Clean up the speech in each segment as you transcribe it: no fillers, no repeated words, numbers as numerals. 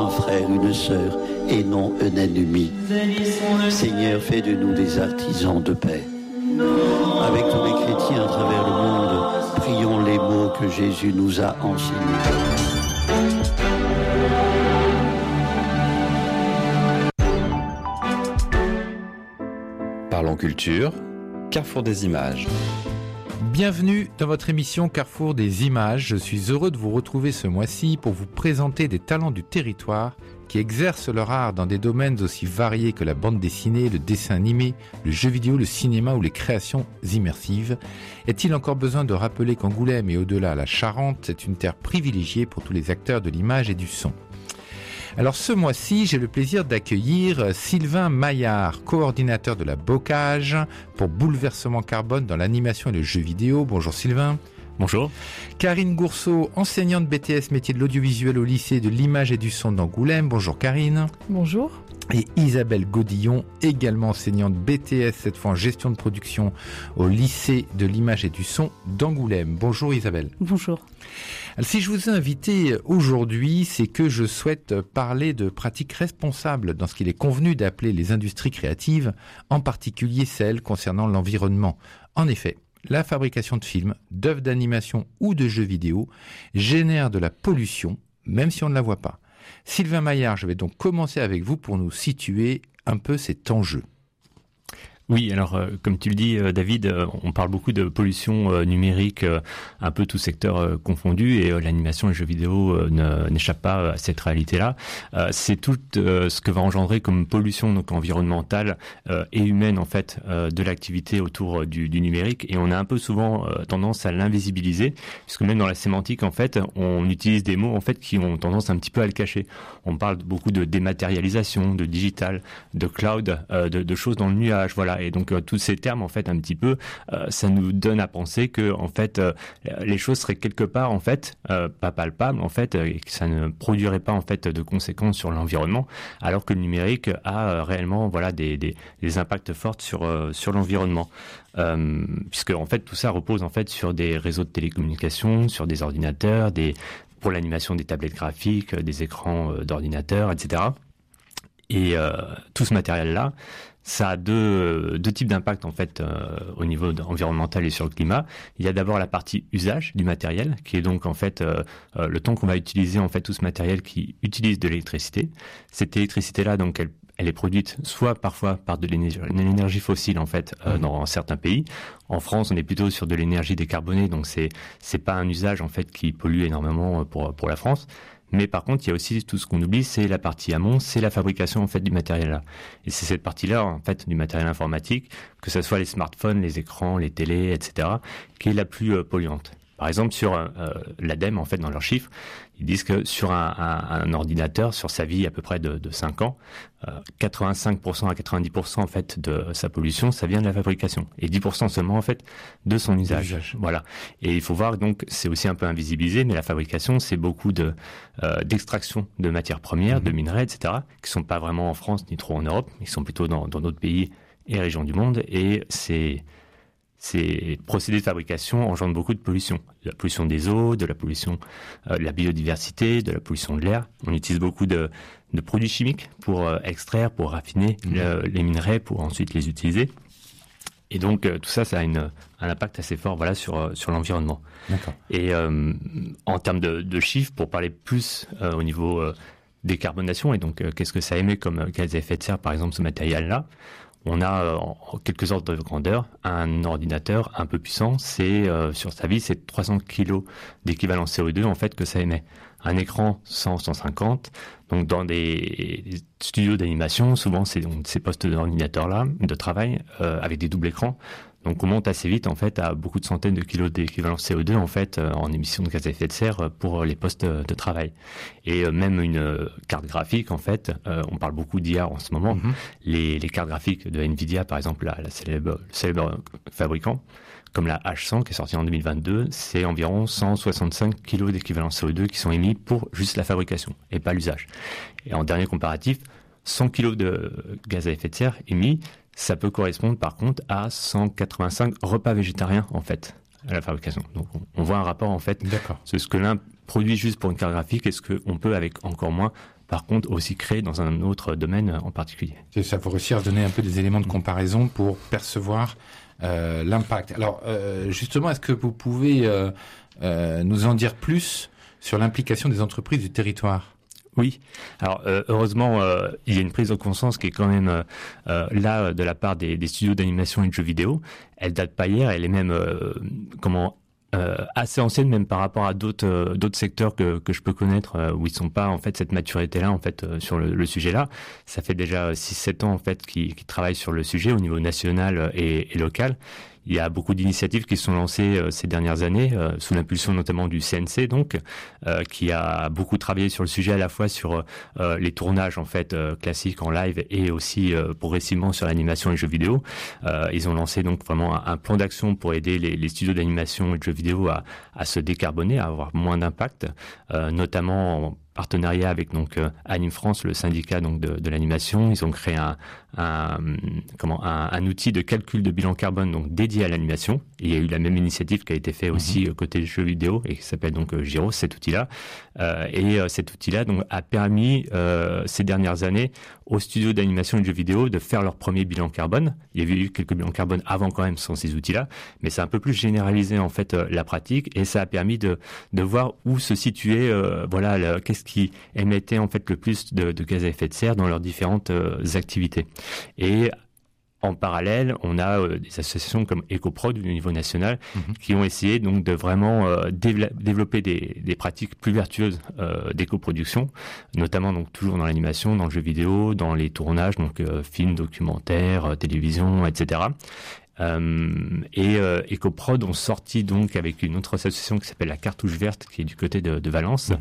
un frère, une sœur, et non un ennemi. Seigneur, fais de nous des artisans de paix. Avec tous les chrétiens à travers le monde, prions les mots que Jésus nous a enseignés. Parlons culture, Carrefour des images. Bienvenue dans votre émission Carrefour des images. Je suis heureux de vous retrouver ce mois-ci pour vous présenter des talents du territoire qui exercent leur art dans des domaines aussi variés que la bande dessinée, le dessin animé, le jeu vidéo, le cinéma ou les créations immersives. Est-il encore besoin de rappeler qu'Angoulême et au-delà la Charente, c'est une terre privilégiée pour tous les acteurs de l'image et du son? Alors ce mois-ci, j'ai le plaisir d'accueillir Sylvain Maillard, coordinateur de la Bocage pour Bouleversement Carbone dans l'animation et le jeu vidéo. Bonjour Sylvain. Bonjour. Karine Gourceau, enseignante BTS métier de l'audiovisuel au lycée de l'image et du son d'Angoulême. Bonjour Karine. Bonjour. Et Isabelle Godillon, également enseignante BTS, cette fois en gestion de production au lycée de l'image et du son d'Angoulême. Bonjour Isabelle. Bonjour. Alors, si je vous ai invité aujourd'hui, c'est que je souhaite parler de pratiques responsables dans ce qu'il est convenu d'appeler les industries créatives, en particulier celles concernant l'environnement. En effet, la fabrication de films, d'œuvres d'animation ou de jeux vidéo génère de la pollution, même si on ne la voit pas. Sylvain Maillard, je vais donc commencer avec vous pour nous situer un peu cet enjeu. Oui, alors comme tu le dis David, on parle beaucoup de pollution numérique, un peu tout secteur confondu, et l'animation et les jeux vidéo n'échappent pas à cette réalité-là. C'est tout ce que va engendrer comme pollution donc environnementale et humaine en fait de l'activité autour du numérique, et on a un peu souvent tendance à l'invisibiliser, puisque même dans la sémantique en fait, on utilise des mots en fait qui ont tendance un petit peu à le cacher. On parle beaucoup de dématérialisation, de digital, de cloud, de choses dans le nuage, voilà. Et donc tous ces termes en fait un petit peu, ça nous donne à penser que en fait les choses seraient quelque part en fait pas palpables en fait, et que ça ne produirait pas en fait de conséquences sur l'environnement, alors que le numérique a réellement voilà des impacts forts sur l'environnement, puisque en fait tout ça repose en fait sur des réseaux de télécommunications, sur des ordinateurs, pour l'animation des tablettes graphiques, des écrans d'ordinateurs, etc. Et tout ce matériel-là, ça a deux types d'impact en fait au niveau environnemental et sur le climat. Il y a d'abord la partie usage du matériel, qui est donc en fait le temps qu'on va utiliser en fait tout ce matériel qui utilise de l'électricité. Cette électricité-là, donc elle est produite soit parfois par de l'énergie fossile en fait dans certains pays. En France, on est plutôt sur de l'énergie décarbonée, donc c'est pas un usage en fait qui pollue énormément pour la France. Mais par contre, il y a aussi tout ce qu'on oublie, c'est la partie amont, c'est la fabrication en fait du matériel-là. Et c'est cette partie-là en fait du matériel informatique, que ce soit les smartphones, les écrans, les télés, etc., qui est la plus polluante. Par exemple, sur l'ADEME, en fait, dans leurs chiffres, ils disent que sur un ordinateur, sur sa vie à peu près de 5 ans, 85% à 90% en fait de sa pollution, ça vient de la fabrication, et 10% seulement en fait de son usage. Voilà. Et il faut voir donc, c'est aussi un peu invisibilisé, mais la fabrication, c'est beaucoup d'extraction de matières premières, de minerais, etc., qui sont pas vraiment en France ni trop en Europe, mais qui sont plutôt dans d'autres pays et régions du monde, et ces procédés de fabrication engendrent beaucoup de pollution. De la pollution des eaux, de la pollution de la biodiversité, de la pollution de l'air. On utilise beaucoup de produits chimiques pour extraire, pour raffiner les minerais, pour ensuite les utiliser. Et donc tout ça, ça a un impact assez fort voilà, sur l'environnement. D'accord. Et en termes de chiffres, pour parler plus au niveau décarbonation, et donc qu'est-ce que ça émet comme gaz à effet de serre, par exemple, ce matériel-là, on a en quelques ordres de grandeur un ordinateur un peu puissant, c'est sur sa vie c'est 300 kg d'équivalent CO2 en fait que ça émet. Un écran 150, donc dans des studios d'animation, souvent c'est donc ces postes d'ordinateur là de travail avec des doubles écrans. Donc on monte assez vite en fait à beaucoup de centaines de kilos d'équivalent CO2 en fait en émissions de gaz à effet de serre pour les postes de travail. Et même une carte graphique en fait, on parle beaucoup d'IA en ce moment. Les cartes graphiques de Nvidia par exemple, le célèbre fabricant, comme la H100 qui est sortie en 2022, c'est environ 165 kilos d'équivalent CO2 qui sont émis pour juste la fabrication et pas l'usage. Et en dernier comparatif, 100 kilos de gaz à effet de serre émis, ça peut correspondre par contre à 185 repas végétariens en fait à la fabrication. Donc on voit un rapport en fait. D'accord. C'est ce que l'un produit juste pour une carte graphique et ce qu'on peut avec encore moins par contre aussi créer dans un autre domaine en particulier. C'est ça, pour réussir à donner un peu des éléments de comparaison pour percevoir l'impact. Alors justement, est-ce que vous pouvez nous en dire plus sur l'implication des entreprises du territoire ? Oui. Alors heureusement, il y a une prise de conscience qui est quand même là de la part des studios d'animation et de jeux vidéo. Elle date pas hier, elle est même assez ancienne même par rapport à d'autres secteurs que je peux connaître où ils sont pas en fait cette maturité là en fait sur le sujet là. Ça fait déjà 6-7 ans en fait qu'ils travaillent sur le sujet au niveau national et local. Il y a beaucoup d'initiatives qui sont lancées ces dernières années, sous l'impulsion notamment du CNC, donc, qui a beaucoup travaillé sur le sujet à la fois sur les tournages en fait classiques en live et aussi progressivement sur l'animation et les jeux vidéo. Ils ont lancé donc vraiment un plan d'action pour aider les studios d'animation et de jeux vidéo à se décarboner, à avoir moins d'impact, notamment en partenariat avec donc Anime France, le syndicat donc de l'animation. Ils ont créé un outil de calcul de bilan carbone donc dédié à l'animation. Et il y a eu la même initiative qui a été faite aussi côté jeux vidéo et qui s'appelle donc Gyros, cet outil-là. Cet outil-là donc a permis ces dernières années aux studios d'animation et de jeux vidéo de faire leur premier bilan carbone. Il y avait eu quelques bilans carbone avant quand même sans ces outils-là, mais c'est un peu plus généralisé en fait la pratique et ça a permis de voir où se situait qu'est-ce qui émettait en fait le plus de gaz à effet de serre dans leurs différentes activités. Et en parallèle, on a des associations comme EcoProd au niveau national qui ont essayé donc de vraiment développer des pratiques plus vertueuses d'éco-production, notamment donc toujours dans l'animation, dans le jeu vidéo, dans les tournages, donc films, documentaires, télévision, etc. EcoProd ont sorti donc avec une autre association qui s'appelle la Cartouche Verte qui est du côté de Valence,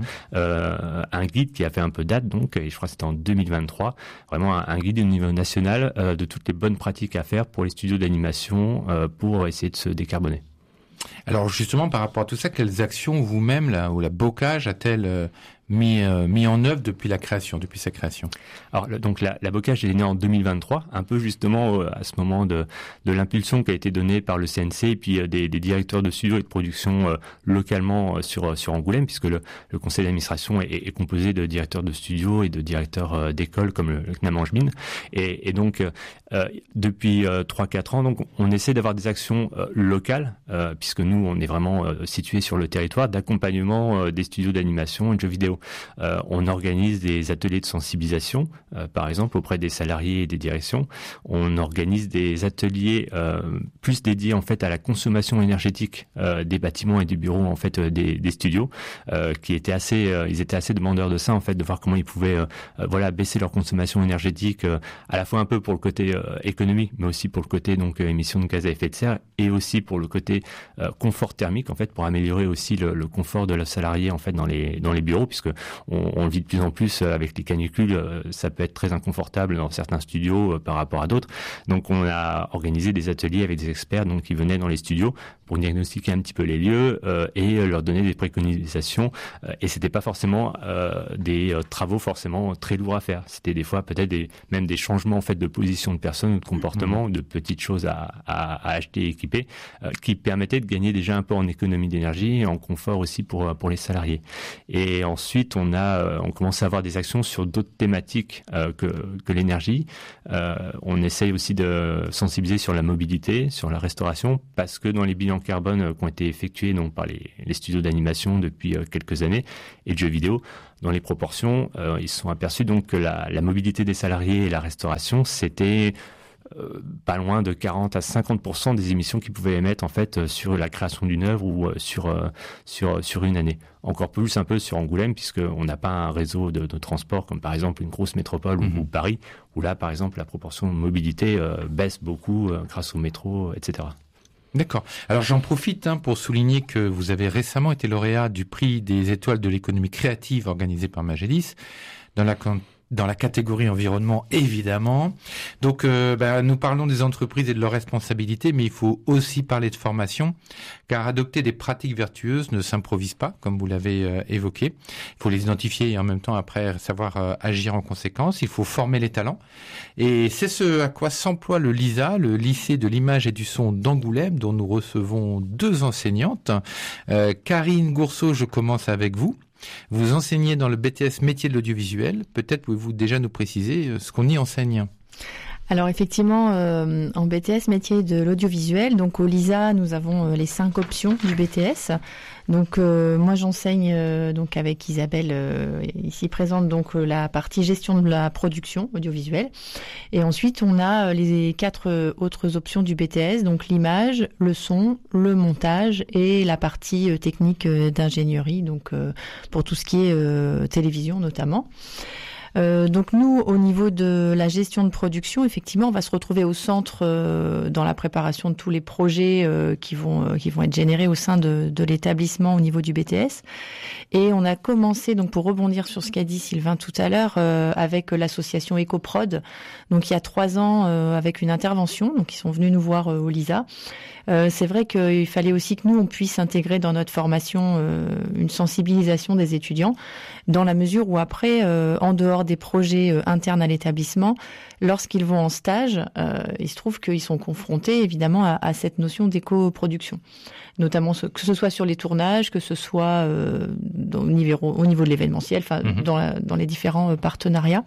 un guide qui a fait un peu date donc, et je crois que c'était en 2023, vraiment un guide au niveau national de toutes les bonnes pratiques à faire pour les studios d'animation pour essayer de se décarboner. Alors justement par rapport à tout ça, quelles actions vous-même là, ou la Bocage a-t-elle mis en œuvre depuis sa création? Alors donc la Bocage est née en 2023, un peu justement à ce moment de l'impulsion qui a été donnée par le CNC et puis des directeurs de studio et de production localement sur Angoulême, puisque le conseil d'administration est composé de directeurs de studio et de directeurs d'école comme le CNAM Angemine. Et donc depuis 3-4 ans, donc on essaie d'avoir des actions locales, puisque nous on est vraiment situé sur le territoire d'accompagnement des studios d'animation et de jeux vidéo. On organise des ateliers de sensibilisation, par exemple auprès des salariés et des directions. On organise des ateliers plus dédiés en fait à la consommation énergétique des bâtiments et des bureaux en fait des studios, qui étaient ils étaient assez demandeurs de ça en fait, de voir comment ils pouvaient baisser leur consommation énergétique, à la fois un peu pour le côté économie, mais aussi pour le côté donc émissions de gaz à effet de serre et aussi pour le côté confort thermique en fait, pour améliorer aussi le confort de la salarié en fait dans les bureaux, puisque on le vit de plus en plus avec les canicules, ça peut être très inconfortable dans certains studios par rapport à d'autres. Donc on a organisé des ateliers avec des experts donc qui venaient dans les studios pour diagnostiquer un petit peu les lieux et leur donner des préconisations. Et c'était pas forcément des travaux forcément très lourds à faire. C'était des fois peut-être même des changements en fait de position de personnes ou de comportement, de petites choses à acheter et équiper, qui permettaient de gagner déjà un peu en économie d'énergie et en confort aussi pour les salariés. Et ensuite on commence à avoir des actions sur d'autres thématiques que l'énergie. On essaye aussi de sensibiliser sur la mobilité, sur la restauration, parce que dans les bilans carbone qui ont été effectués donc par les studios d'animation depuis quelques années et de jeux vidéo, dans les proportions, ils se sont aperçus donc que la mobilité des salariés et la restauration, c'était pas loin de 40 à 50% des émissions qu'ils pouvaient émettre en fait sur la création d'une œuvre ou sur une année. Encore plus un peu sur Angoulême, puisqu'on n'a pas un réseau de transport comme par exemple une grosse métropole ou Paris, où là par exemple la proportion de mobilité baisse beaucoup grâce au métro, etc. D'accord. Alors j'en profite pour souligner que vous avez récemment été lauréat du prix des étoiles de l'économie créative organisé par Magélis dans la catégorie environnement, évidemment. Donc, nous parlons des entreprises et de leurs responsabilités, mais il faut aussi parler de formation, car adopter des pratiques vertueuses ne s'improvise pas, comme vous l'avez évoqué. Il faut les identifier et en même temps, après, savoir agir en conséquence. Il faut former les talents. Et c'est ce à quoi s'emploie le LISA, le lycée de l'image et du son d'Angoulême, dont nous recevons 2 enseignantes. Karine Gourceau, je commence avec vous. Vous enseignez dans le BTS métier de l'audiovisuel. Peut-être pouvez-vous déjà nous préciser ce qu'on y enseigne? Alors effectivement, en BTS métier de l'audiovisuel, donc au LISA, nous avons les 5 options du BTS. Donc moi j'enseigne donc avec Isabelle ici présente donc la partie gestion de la production audiovisuelle. Et ensuite on a les 4 autres options du BTS, donc l'image, le son, le montage et la partie technique d'ingénierie, donc pour tout ce qui est télévision notamment. Donc nous, au niveau de la gestion de production, effectivement, on va se retrouver au centre dans la préparation de tous les projets qui vont être générés au sein de l'établissement au niveau du BTS. Et on a commencé, donc pour rebondir sur ce qu'a dit Sylvain tout à l'heure, avec l'association EcoProd, donc il y a 3 ans, avec une intervention, donc ils sont venus nous voir au LISA. C'est vrai qu'il fallait aussi que nous, on puisse intégrer dans notre formation une sensibilisation des étudiants, dans la mesure où après, en dehors des projets internes à l'établissement, lorsqu'ils vont en stage, il se trouve qu'ils sont confrontés évidemment à cette notion d'éco-production, notamment que ce soit sur les tournages, que ce soit au niveau de l'événementiel, enfin dans les différents partenariats.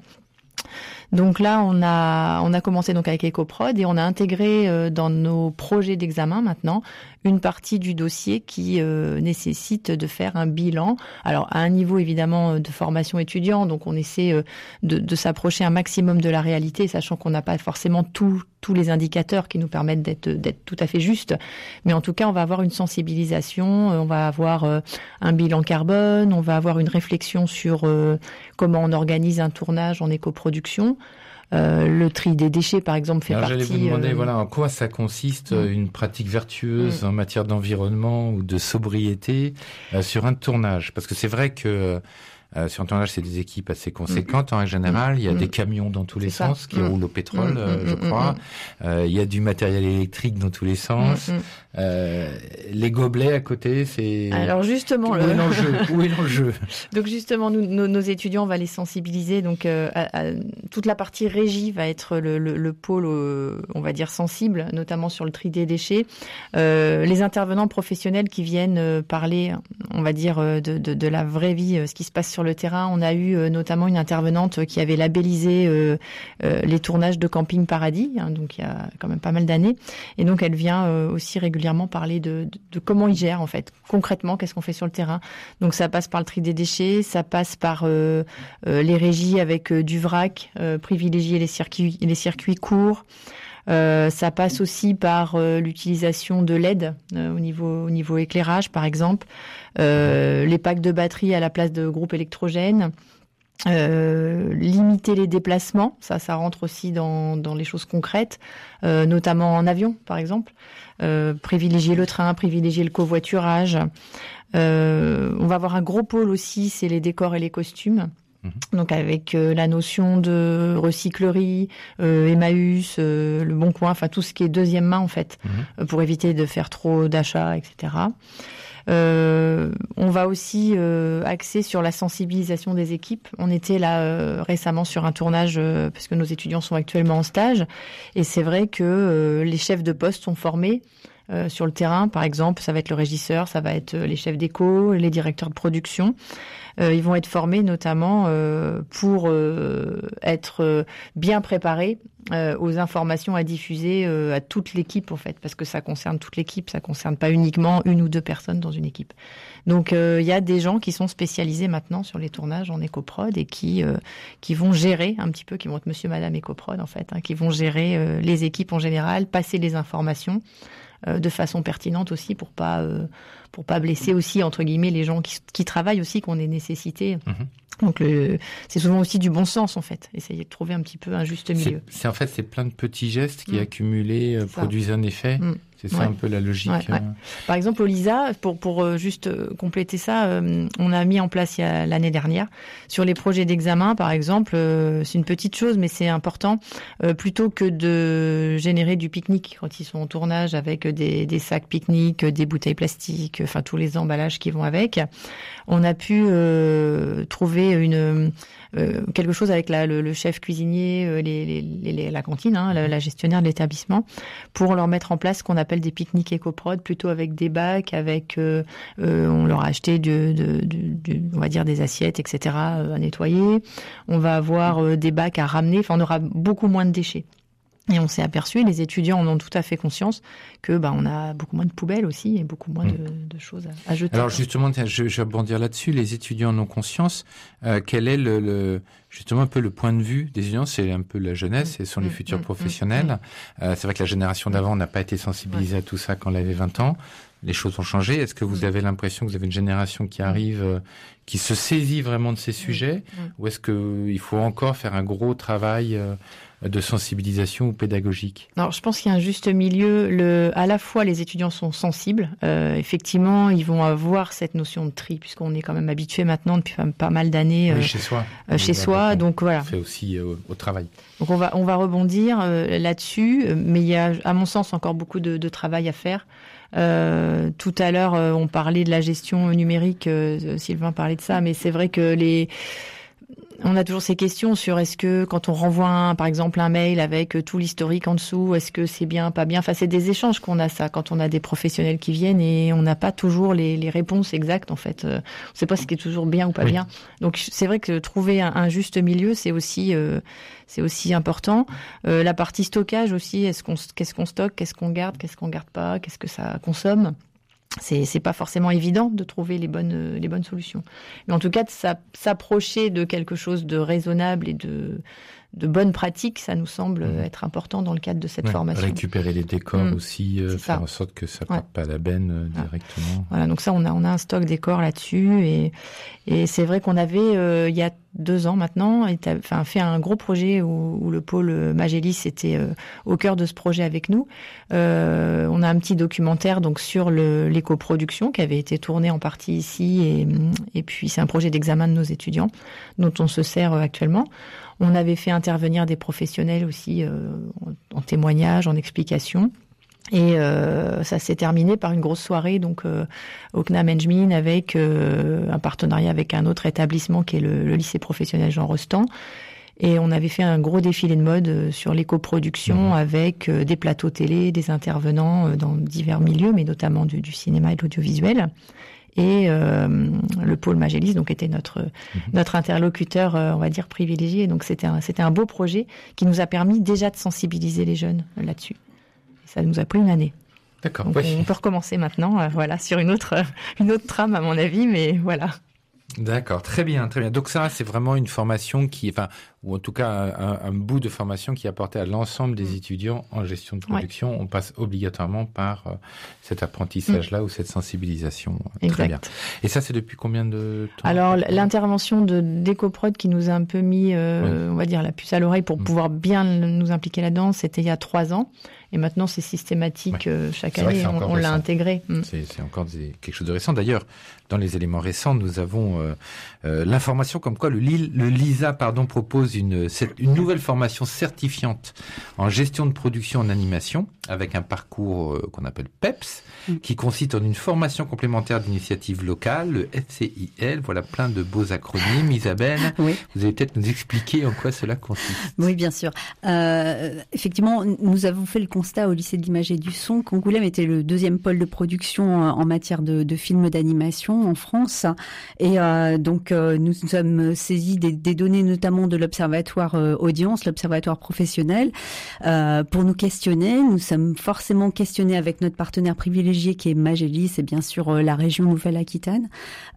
Donc là, on a commencé donc avec EcoProd et on a intégré dans nos projets d'examen maintenant une partie du dossier qui nécessite de faire un bilan. Alors à un niveau évidemment de formation étudiant, donc on essaie de s'approcher un maximum de la réalité, sachant qu'on n'a pas forcément tous les indicateurs qui nous permettent d'être tout à fait justes. Mais en tout cas, on va avoir une sensibilisation, on va avoir un bilan carbone, on va avoir une réflexion sur comment on organise un tournage en éco-production. Le tri des déchets, par exemple, fait partie... J'allais vous demander, voilà, en quoi ça consiste, une pratique vertueuse en matière d'environnement ou de sobriété sur un tournage. Parce que c'est vrai que sur un tournage, c'est des équipes assez conséquentes en règle générale. Il y a des camions dans tous les sens qui roulent au pétrole, je crois. Il y a du matériel électrique dans tous les sens. Les gobelets à côté, c'est... Alors justement... Où est l'enjeu? Donc justement, nos étudiants, on va les sensibiliser. Donc toute la partie régie va être le pôle, on va dire, sensible, notamment sur le tri des déchets. Les intervenants professionnels qui viennent parler, on va dire, de la vraie vie, ce qui se passe sur le terrain. On a eu notamment une intervenante qui avait labellisé les tournages de Camping Paradis, donc il y a quand même pas mal d'années. Et donc elle vient aussi régulièrement parler de comment ils gèrent en fait, concrètement, qu'est-ce qu'on fait sur le terrain. Donc ça passe par le tri des déchets, ça passe par les régies avec du vrac, privilégier les circuits courts. Ça passe aussi par l'utilisation de LED au niveau éclairage, par exemple, les packs de batterie à la place de groupes électrogènes, limiter les déplacements, ça rentre aussi dans les choses concrètes, notamment en avion, par exemple, privilégier le train, privilégier le covoiturage. On va avoir un gros pôle aussi, c'est les décors et les costumes. Donc avec la notion de recyclerie, Emmaüs, le Bon Coin, enfin tout ce qui est deuxième main en fait, pour éviter de faire trop d'achats, etc. On va aussi axer sur la sensibilisation des équipes. On était là récemment sur un tournage parce que nos étudiants sont actuellement en stage et c'est vrai que les chefs de poste sont formés sur le terrain. Par exemple, ça va être le régisseur, ça va être les chefs d'éco, les directeurs de production. Ils vont être formés notamment pour être bien préparés aux informations à diffuser à toute l'équipe en fait, parce que ça concerne toute l'équipe, ça concerne pas uniquement une ou deux personnes dans une équipe. Donc il y a des gens qui sont spécialisés maintenant sur les tournages en écoprod et qui vont gérer un petit peu, qui vont être monsieur, madame écoprod en fait, qui vont gérer les équipes en général, passer les informations de façon pertinente aussi pour pas blesser aussi entre guillemets les gens qui travaillent aussi, qu'on ait nécessité. Donc c'est souvent aussi du bon sens en fait, essayer de trouver un petit peu un juste milieu. C'est plein de petits gestes qui accumulés produisent un effet. C'est ça un peu la logique. Ouais. Par exemple, au LISA, pour juste compléter ça, on a mis en place l'année dernière, sur les projets d'examen, par exemple, c'est une petite chose, mais c'est important, plutôt que de générer du pique-nique quand ils sont en tournage avec des sacs pique-nique, des bouteilles plastiques, enfin tous les emballages qui vont avec, on a pu trouver quelque chose avec le chef cuisinier, la cantine, la gestionnaire de l'établissement, pour leur mettre en place ce qu'on appelle appelle des pique-niques éco-prod, plutôt avec des bacs, avec on leur a acheté on va dire des assiettes, etc. à nettoyer. On va avoir des bacs à ramener. Enfin, on aura beaucoup moins de déchets. Et on s'est aperçu, et les étudiants en ont tout à fait conscience, que on a beaucoup moins de poubelles aussi et beaucoup moins de choses à jeter. Alors justement, je vais rebondir là-dessus. Les étudiants en ont conscience. Quel est justement un peu le point de vue des étudiants? C'est un peu la jeunesse et sont les futurs professionnels. C'est vrai que la génération d'avant n'a pas été sensibilisée à tout ça quand elle avait 20 ans. Les choses ont changé. Est-ce que vous avez l'impression que vous avez une génération qui arrive, qui se saisit vraiment de ces sujets, ou est-ce qu'il faut encore faire un gros travail de sensibilisation ou pédagogique? Alors, je pense qu'il y a un juste milieu. À la fois, les étudiants sont sensibles. Effectivement, ils vont avoir cette notion de tri, puisqu'on est quand même habitué maintenant depuis pas mal d'années chez soi. Donc voilà. On fait aussi au travail. Donc on va rebondir là-dessus, mais il y a, à mon sens, encore beaucoup de travail à faire. Tout à l'heure, on parlait de la gestion numérique. Sylvain parlait de ça, mais c'est vrai que on a toujours ces questions sur est-ce que quand on renvoie par exemple un mail avec tout l'historique en dessous, est-ce que c'est bien, pas bien? Enfin, c'est des échanges qu'on a ça quand on a des professionnels qui viennent et on n'a pas toujours les réponses exactes en fait. On ne sait pas ce qui est toujours bien ou pas bien. Donc c'est vrai que trouver un juste milieu, c'est aussi important. La partie stockage aussi, qu'est-ce qu'on stocke, qu'est-ce qu'on garde pas, qu'est-ce que ça consomme? C'est pas forcément évident de trouver les bonnes solutions. Mais en tout cas, de s'approcher de quelque chose de raisonnable et de bonnes pratiques, ça nous semble être important dans le cadre de cette formation. Récupérer les décors aussi, faire en sorte que ça parte pas à la benne directement. Voilà, donc ça, on a un stock décor là-dessus et c'est vrai qu'on avait il y a 2 ans maintenant, fait un gros projet où le pôle Magélis était au cœur de ce projet avec nous. On a un petit documentaire donc sur l'éco-production qui avait été tourné en partie ici et puis c'est un projet d'examen de nos étudiants dont on se sert actuellement. On avait fait intervenir des professionnels aussi en témoignage, en explication. Et ça s'est terminé par une grosse soirée donc au CNAM Engmin avec un partenariat avec un autre établissement qui est le lycée professionnel Jean Rostand. Et on avait fait un gros défilé de mode sur l'éco-production avec des plateaux télé, des intervenants dans divers milieux, mais notamment du cinéma et de l'audiovisuel. Et le pôle Magélis donc était notre interlocuteur, on va dire privilégié. Donc c'était un beau projet qui nous a permis déjà de sensibiliser les jeunes là-dessus. Ça nous a pris une année. D'accord. Donc on peut recommencer maintenant, sur une autre trame à mon avis, mais voilà. D'accord, très bien, très bien. Donc ça, c'est vraiment une formation ou en tout cas un bout de formation qui est apporté à l'ensemble des étudiants en gestion de production. Ouais. On passe obligatoirement par cet apprentissage-là ou cette sensibilisation. Exact. Très bien. Et ça, c'est depuis combien de temps? Alors, l'intervention d'EcoProd qui nous a un peu mis, on va dire, la puce à l'oreille pour pouvoir bien nous impliquer là-dedans, c'était il y a 3 ans. Et maintenant, c'est systématique. Chaque année, on l'a intégré. C'est encore quelque chose de récent. D'ailleurs, dans les éléments récents, nous avons l'information comme quoi le LISA propose une nouvelle formation certifiante en gestion de production en animation avec un parcours qu'on appelle PEPS, qui consiste en une formation complémentaire d'initiative locale, le FCIL. Voilà plein de beaux acronymes. Isabelle, vous allez peut-être nous expliquer en quoi cela consiste. Oui, bien sûr. Effectivement, nous avons fait le constat au lycée de l'image et du son qu'Angoulême était le 2e pôle de production en matière de films d'animation en France. Et donc, nous sommes saisis des données notamment de l'observatoire audience, l'observatoire professionnel, pour nous questionner. Nous sommes forcément questionnés avec notre partenaire privilégié qui est Magélis et bien sûr la région Nouvelle-Aquitaine.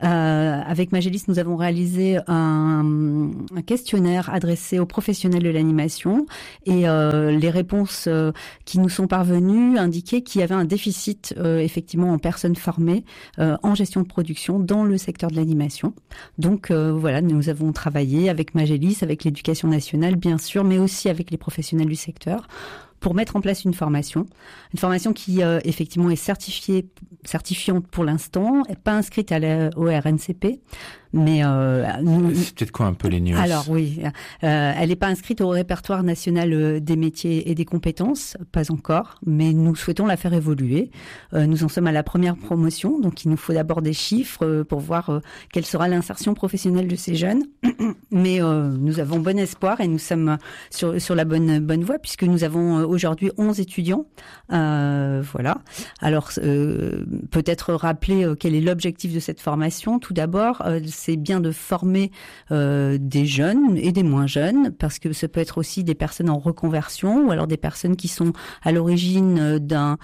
Avec Magélis, nous avons réalisé un questionnaire adressé aux professionnels de l'animation et les réponses qui nous sont parvenues indiquaient qu'il y avait un déficit effectivement en personnes formées en gestion de production dans le secteur de l'animation. Donc voilà, nous avons travaillé avec Magélis, avec l'éducation nationale bien sûr, mais aussi avec les professionnels du secteur pour mettre en place une formation qui effectivement est certifiante pour l'instant, pas inscrite au RNCP, mais c'est peut-être quoi un peu les nuances? Alors oui, elle n'est pas inscrite au répertoire national des métiers et des compétences, pas encore, mais nous souhaitons la faire évoluer. Nous en sommes à la première promotion, donc il nous faut d'abord des chiffres pour voir quelle sera l'insertion professionnelle de ces jeunes. Mais nous avons bon espoir et nous sommes sur la bonne voie puisque nous avons aujourd'hui 11 étudiants. Voilà. Alors, peut-être rappeler quel est l'objectif de cette formation. Tout d'abord, c'est bien de former des jeunes et des moins jeunes, parce que ça peut être aussi des personnes en reconversion ou alors des personnes qui sont à l'origine d'un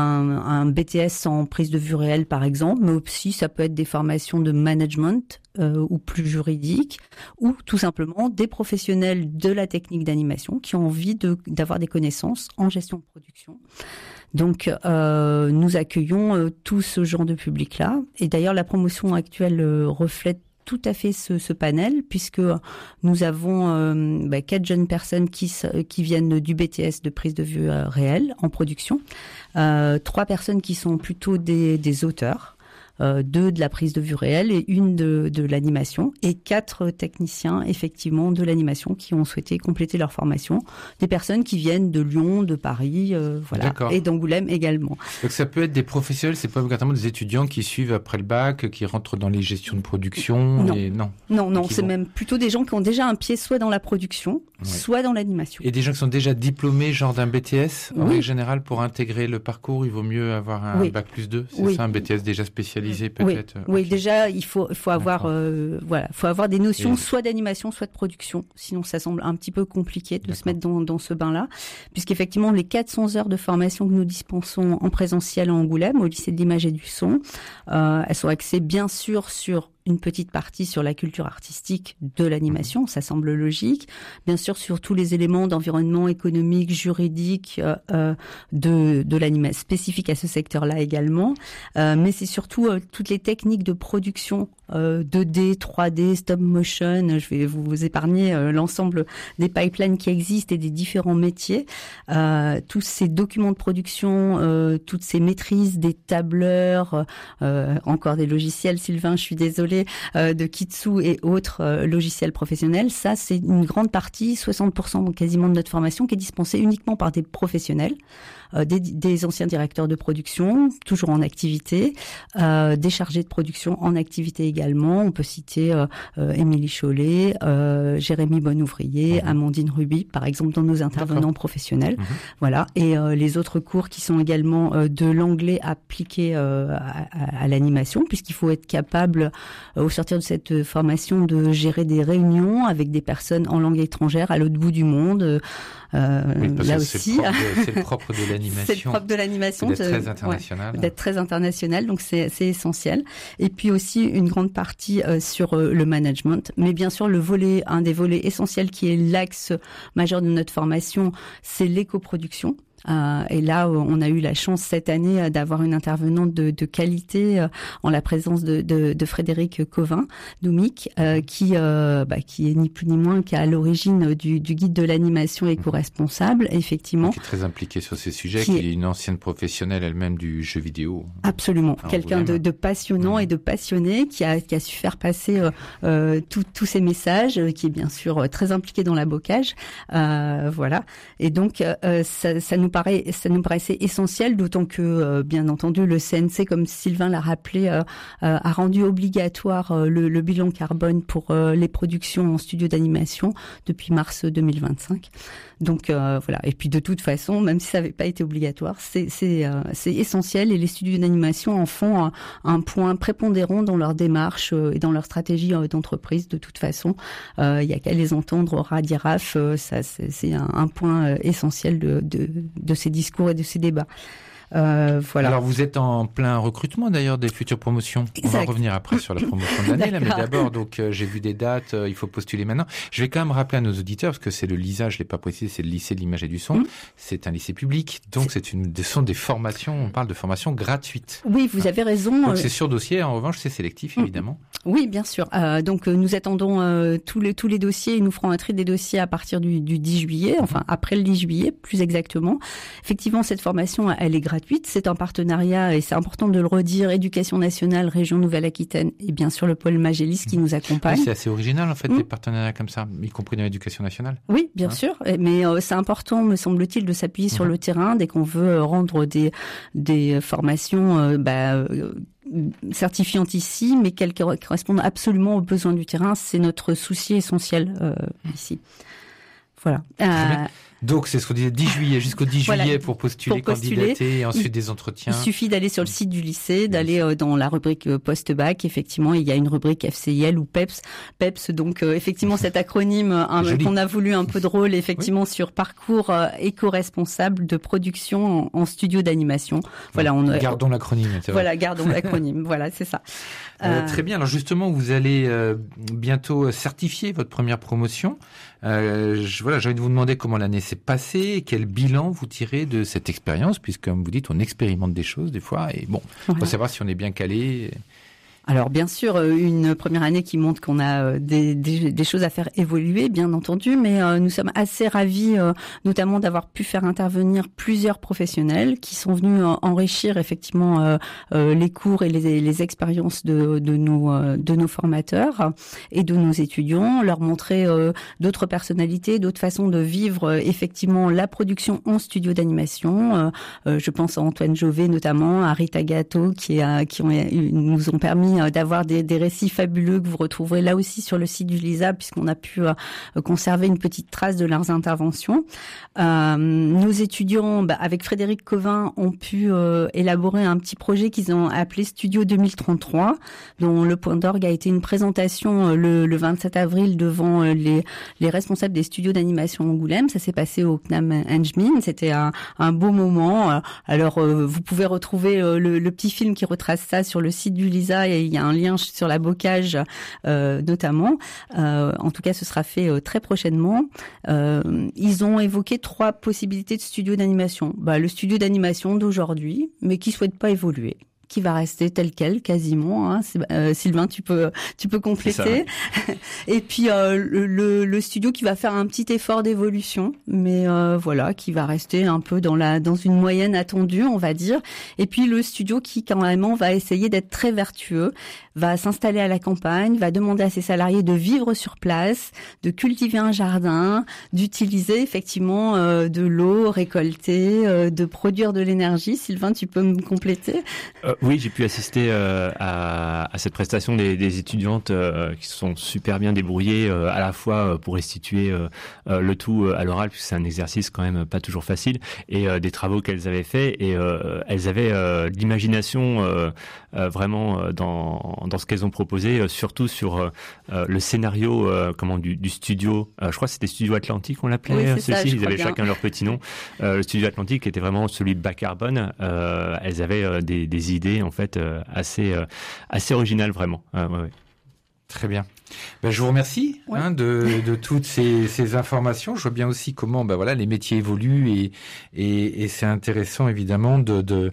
BTS en prise de vue réelle, par exemple, mais aussi ça peut être des formations de management ou plus juridiques, ou tout simplement des professionnels de la technique d'animation qui ont envie d'avoir des connaissances en gestion de production. Donc, nous accueillons tout ce genre de public-là. Et d'ailleurs, la promotion actuelle reflète tout à fait ce panel, puisque nous avons 4 jeunes personnes qui viennent du BTS de prise de vue réelle en production, 3 personnes qui sont plutôt des auteurs, 2 de la prise de vue réelle et 1 de l'animation, et 4 techniciens effectivement de l'animation qui ont souhaité compléter leur formation, des personnes qui viennent de Lyon, de Paris, voilà, et d'Angoulême également. Donc ça peut être des professionnels, c'est pas obligatoirement des étudiants qui suivent après le bac, qui rentrent dans les gestions de production. Non, c'est même plutôt des gens qui ont déjà un pied soit dans la production, soit dans l'animation. Et des gens qui sont déjà diplômés, genre d'un BTS. En règle générale, pour intégrer le parcours, il vaut mieux avoir un bac plus 2. C'est ça, un BTS déjà spécialisé peut-être. Oui, déjà il faut avoir faut avoir des notions soit d'animation, soit de production. Sinon, ça semble un petit peu compliqué de se mettre dans ce bain-là, puisqu'effectivement les 400 heures de formation que nous dispensons en présentiel à Angoulême, au lycée de l'image et du son, elles sont axées bien sûr sur une petite partie sur la culture artistique de l'animation, ça semble logique. Bien sûr, sur tous les éléments d'environnement économique, juridique, de l'animation spécifique à ce secteur-là également. Mais c'est surtout toutes les techniques de production 2D, 3D, stop motion. Je vais vous épargner l'ensemble des pipelines qui existent et des différents métiers. Tous ces documents de production, toutes ces maîtrises des tableurs, encore des logiciels, Sylvain, je suis désolée, de Kitsu et autres logiciels professionnels. Ça, c'est une grande partie, 60% quasiment de notre formation, qui est dispensée uniquement par des professionnels, des anciens directeurs de production, toujours en activité, des chargés de production en activité également. On peut citer Émilie Chollet, Jérémy Bonouvrier, Amandine Ruby, par exemple, dans nos intervenants professionnels. Voilà. Et les autres cours qui sont également de l'anglais appliqué à l'animation, puisqu'il faut être capable, au sortir de cette formation, de gérer des réunions avec des personnes en langue étrangère à l'autre bout du monde. Là aussi, c'est le propre de l'animation. C'est le propre de l'animation, d'être très international. D'être très international, donc c'est essentiel. Et puis aussi une grande partie sur le management, mais bien sûr un des volets essentiels qui est l'axe majeur de notre formation, c'est l'éco-production. Et là, on a eu la chance cette année d'avoir une intervenante de qualité en la présence de Frédéric Covin, Doumic, qui est ni plus ni moins qu'à l'origine du guide de l'animation éco-responsable, effectivement. Qui est très impliquée sur ces sujets, qui est une ancienne professionnelle elle-même du jeu vidéo. Absolument. Quelqu'un de passionnant et de passionné qui a su faire passer tous ces messages, qui est bien sûr très impliqué dans l'abocage. Voilà. Et donc, ça nous paraissait essentiel, d'autant que, bien entendu, le CNC, comme Sylvain l'a rappelé, a rendu obligatoire le bilan carbone pour les productions en studio d'animation depuis mars 2025. Donc voilà. Et puis de toute façon, même si ça n'avait pas été obligatoire, c'est essentiel, et les studios d'animation en font un point prépondérant dans leur démarche et dans leur stratégie d'entreprise. De toute façon, il y a qu'à les entendre au RADIRAF, ça c'est un point essentiel de ces discours et de ces débats. Voilà. Alors vous êtes en plein recrutement d'ailleurs des futures promotions. Exact. On va revenir après sur la promotion de l'année, là, mais d'abord, donc j'ai vu des dates, il faut postuler maintenant. Je vais quand même rappeler à nos auditeurs, parce que c'est le LISA, je l'ai pas précisé, c'est le lycée de l'image et du son. C'est un lycée public, donc ce sont des formations, on parle de formations gratuites. Oui, vous avez raison. Donc c'est sur dossier, en revanche c'est sélectif évidemment. Oui, bien sûr. Donc nous attendons tous les dossiers, et nous ferons un tri des dossiers à partir du 10 juillet, enfin après le 10 juillet plus exactement. Effectivement, cette formation, elle est gratuite. C'est un partenariat, et c'est important de le redire, Éducation nationale, Région Nouvelle-Aquitaine, et bien sûr le pôle Magélis qui nous accompagne. Oui, c'est assez original en fait, des partenariats comme ça, y compris dans l'éducation nationale. Oui, bien sûr, mais c'est important, me semble-t-il, de s'appuyer sur le terrain dès qu'on veut rendre des formations certifiantes ici, mais qu'elles correspondent absolument aux besoins du terrain. C'est notre souci essentiel ici. Voilà. Donc, c'est ce qu'on disait, 10 juillet, jusqu'au 10 juillet pour postuler, candidater, et ensuite des entretiens. Il suffit d'aller sur le site du lycée, d'aller dans la rubrique post-bac. Effectivement, il y a une rubrique FCIL ou PEPS. PEPS, donc, effectivement, cet acronyme qu'on a voulu un peu drôle, effectivement, sur parcours éco-responsable de production en studio d'animation. Voilà, gardons l'acronyme. Voilà, gardons l'acronyme. Voilà, c'est ça. Très bien. Alors, justement, vous allez bientôt certifier votre première promotion. J'ai envie de vous demander comment l'année s'est passée, quel bilan vous tirez de cette expérience, puisque, comme vous dites, on expérimente des choses des fois, et bon, faut savoir si on est bien calé. Alors bien sûr, une première année qui montre qu'on a des choses à faire évoluer, bien entendu, mais nous sommes assez ravis, notamment d'avoir pu faire intervenir plusieurs professionnels qui sont venus enrichir effectivement les cours et les expériences de nos formateurs et de nos étudiants, leur montrer d'autres personnalités, d'autres façons de vivre effectivement la production en studio d'animation. Je pense à Antoine Jovet notamment, à Rita Gatto qui nous ont permis d'avoir des récits fabuleux que vous retrouverez là aussi sur le site du LISA, puisqu'on a pu conserver une petite trace de leurs interventions. Nos étudiants, avec Frédéric Covin, ont pu élaborer un petit projet qu'ils ont appelé Studio 2033, dont le point d'orgue a été une présentation le 27 avril devant les responsables des studios d'animation Angoulême. Ça s'est passé au CNAM Engmin. C'était un beau moment. Alors, vous pouvez retrouver le petit film qui retrace ça sur le site du LISA, et il y a un lien sur la bocage notamment. En tout cas, ce sera fait très prochainement. Ils ont évoqué 3 possibilités de studio d'animation. Le studio d'animation d'aujourd'hui, mais qui souhaite pas évoluer, qui va rester tel quel quasiment. Hein. Sylvain, tu peux compléter. Et puis le studio qui va faire un petit effort d'évolution, mais qui va rester un peu dans une moyenne attendue, on va dire. Et puis le studio qui quand même va essayer d'être très vertueux, va s'installer à la campagne, va demander à ses salariés de vivre sur place, de cultiver un jardin, d'utiliser effectivement de l'eau récoltée, de produire de l'énergie. Sylvain, tu peux me compléter? Oui, j'ai pu assister à cette prestation des étudiantes qui se sont super bien débrouillées à la fois pour restituer le tout à l'oral, puisque c'est un exercice quand même pas toujours facile, et des travaux qu'elles avaient faits, et elles avaient de l'imagination vraiment dans ce qu'elles ont proposé, surtout sur le scénario du studio. Je crois que c'était Studio Atlantique, on l'appelait. Oui, ceci. Ils avaient chacun leur petit nom. Le Studio Atlantique était vraiment celui bas carbone. Elles avaient des idées en fait assez originales vraiment. Ouais. Très bien. Je vous remercie de toutes ces informations. Je vois bien aussi comment les métiers évoluent et c'est intéressant évidemment de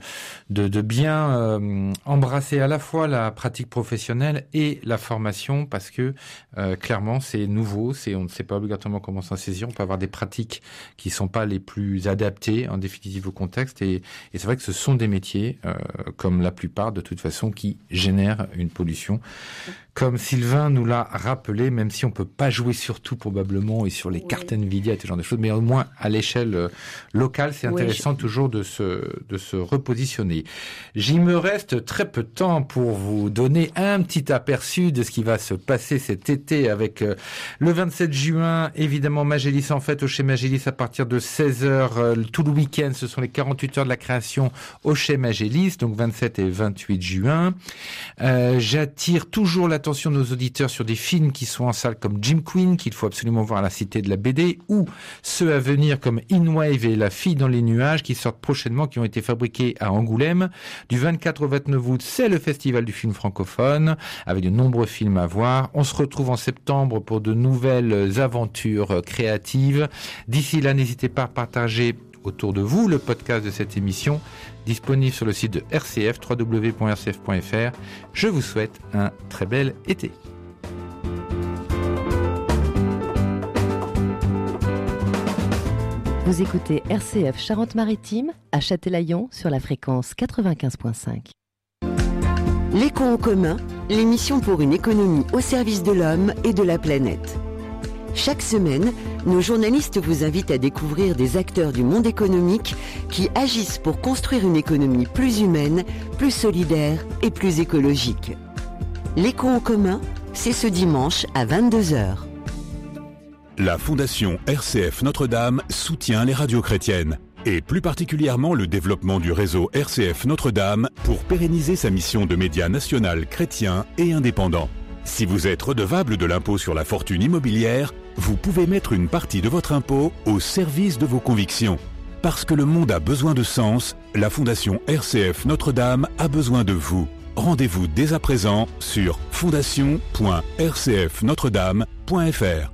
bien embrasser à la fois la pratique professionnelle et la formation, parce que clairement c'est nouveau, on ne sait pas obligatoirement comment s'en saisir. On peut avoir des pratiques qui sont pas les plus adaptées en définitive au contexte, et c'est vrai que ce sont des métiers comme la plupart de toute façon qui génèrent une pollution. Comme Sylvain nous l'a rappelé, même si on peut pas jouer sur tout probablement et sur les cartes Nvidia et ce genre de choses, mais au moins à l'échelle locale, c'est intéressant toujours de se repositionner. J'y me reste très peu de temps pour vous donner un petit aperçu de ce qui va se passer cet été avec le 27 juin, évidemment Magélis en fête au Chez Magélis à partir de 16h, tout le week-end, ce sont les 48 heures de la création au Chez Magélis, donc 27 et 28 juin. J'attire toujours l'attention de nos auditeurs sur des films qui sont en salle comme Jim Queen, qu'il faut absolument voir à la Cité de la BD, ou ceux à venir comme In Wave et La Fille dans les nuages qui sortent prochainement, qui ont été fabriqués à Angoulême. Du 24 au 29 août, c'est le festival du film francophone, avec de nombreux films à voir. On se retrouve en septembre pour de nouvelles aventures créatives. D'ici là, n'hésitez pas à partager autour de vous le podcast de cette émission, disponible sur le site de RCF, www.rcf.fr. Je vous souhaite un très bel été. Vous écoutez RCF Charente-Maritime à Châtelaillon sur la fréquence 95.5. L'éco en commun, l'émission pour une économie au service de l'homme et de la planète. Chaque semaine, nos journalistes vous invitent à découvrir des acteurs du monde économique qui agissent pour construire une économie plus humaine, plus solidaire et plus écologique. L'éco en commun, c'est ce dimanche à 22h. La Fondation RCF Notre-Dame soutient les radios chrétiennes et plus particulièrement le développement du réseau RCF Notre-Dame pour pérenniser sa mission de média national chrétien et indépendant. Si vous êtes redevable de l'impôt sur la fortune immobilière, vous pouvez mettre une partie de votre impôt au service de vos convictions. Parce que le monde a besoin de sens, la Fondation RCF Notre-Dame a besoin de vous. Rendez-vous dès à présent sur fondation.rcfnotredame.fr.